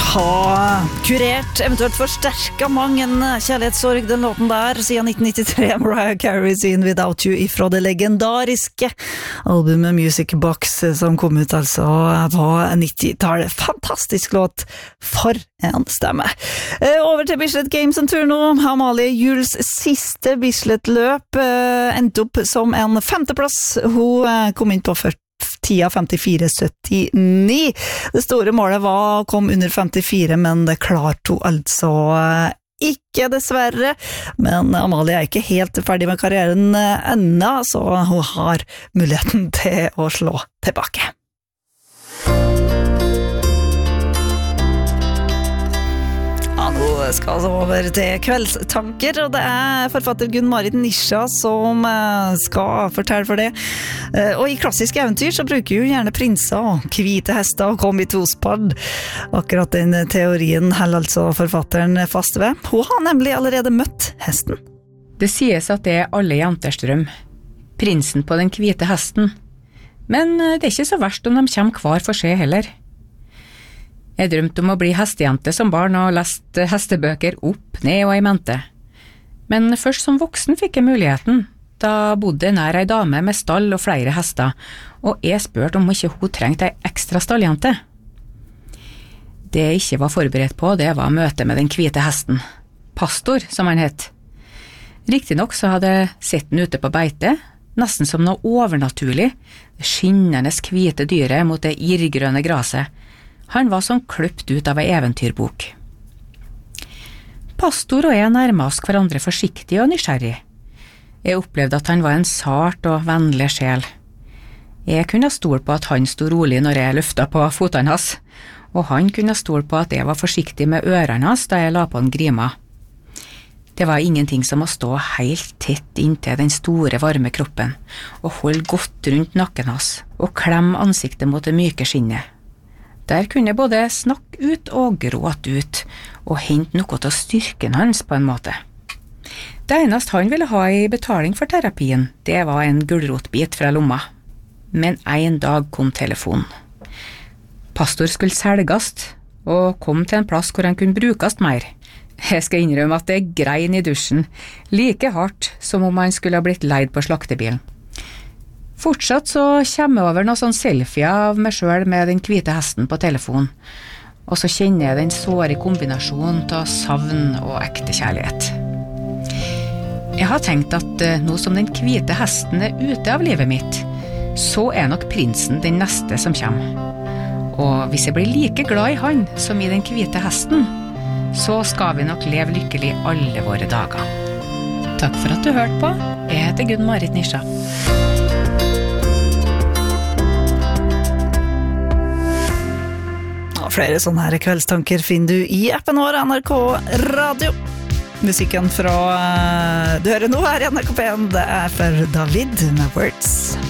ha kurert, eventuelt forsterket mange en kjærlighetssorg, den låten der, siden 1993, Mariah Carey sin Without You ifra det legendariske albumet Music Box, som kom ut altså på 90-tallet. Fantastisk låt, for en stemme. Over til Bislett Games en tur nå. Amalie Jules siste Bislett-løp endte opp som en femteplass. Hun kom inn på 10 av 54,79. Det store målet var å komme under 54, men det klarte hun altså ikke, dessverre. Men Amalie er ikke helt ferdig med karrieren ennå, så hun har muligheten til å slå tilbake. Nå skal vi over til kveldstanker, og det er forfatter Gunn-Marit Nisja som skal fortelle for det. Og i klassiske eventyr så bruker jo gjerne prinser og hvite hester og kom i tospann. Akkurat den teorien holder altså forfatteren fast ved. Hun har nemlig allerede møtt hesten. Det sies at det er alle jenters drøm. Prinsen på den hvite hesten. Men det er ikke så verst om de kommer hver for seg heller. Jeg drømte om å bli hestejente som barn og leste hestebøker opp, ned og i mente. Men først som voksen fikk jeg muligheten. Da bodde nær ei dame med stall og flere hester, og jeg spurte om ikke hun trengte ei ekstra stalljente. Det jeg ikke var forberedt på, det var møtet med den hvite hesten. Pastor, som han het. Riktignok så hadde jeg sett den ute på beite, nesten som noe overnaturlig, det skinnende hvite dyret mot det irrgrønne graset. Han var som kløpt ut av ei eventyrbok. Pastor og jeg nærmet oss hverandre forsiktig og nysgjerrig. Jeg opplevde at han var en sart og vennlig sjel. Jeg kunne stole på at han sto rolig når jeg løftet på fotene hans, og han kunne stole på at jeg var forsiktig med ørene hans da jeg la på en grima. Det var ingenting som å stå helt tett inntil den store varme kroppen, og holde godt rundt nakken hans, og klemme ansiktet mot det myke skinnet. Der kunne jeg både snakke ut og gråte ut, og hente noe til styrken hans på en måte. Det eneste han ville ha i betaling for terapien, det var en gulrotbit fra lomma. Men en dag kom telefonen. Pastor skulle selgast, og kom til en plass hvor han kunne brukast mer. Jeg skal innrømme at det grein i dusjen, like hardt som om han skulle ha blitt leid på slaktebilen. Fortsatt så kommer jeg over noen sånn selfie av meg selv med den hvite hesten på telefon, og så kjenner jeg den såre kombinasjonen av savn og ekte kjærlighet. Jeg har tenkt at nå som den hvite hesten er ute av livet mitt, så er nok prinsen den neste som kommer. Og hvis jeg blir like glad i han som i den hvite hesten, så skal vi nok leve lykkelig alle våre dager. Takk for at du hørte på. Jeg heter Gunn-Marit Nisja. Flere sånne her kveldstanker finner du i appen vår NRK Radio. Musikken fra du hører nå her i NRK P1, det er for David med Words.